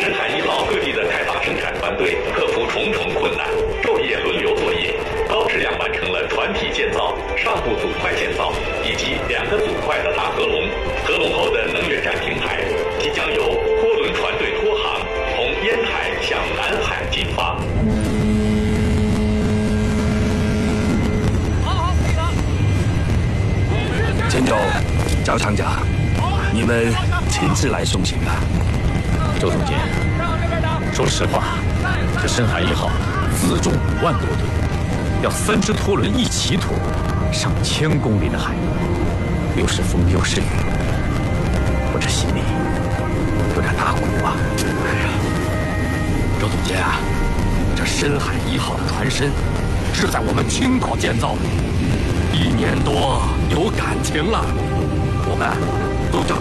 深海1号各地的开发生产团队克服重重困难，昼夜轮流作业，高质量完成了船体建造、上部组块建造以及2个组块的大合龙。合龙后的能源站平台即将由拖轮船队拖航，从烟台向南海进发。 好，可以了。 钱总、赵厂长，你们亲自来送行的。 周总监，说实话，这深海1号自重5万多吨，要3只拖轮一起拖上1000公里的海，又是风又是雨，我这心里有点打鼓啊。 哎呀，周总监啊，这深海1号的船身是在我们青岛建造的，1年多有感情了，我们都叫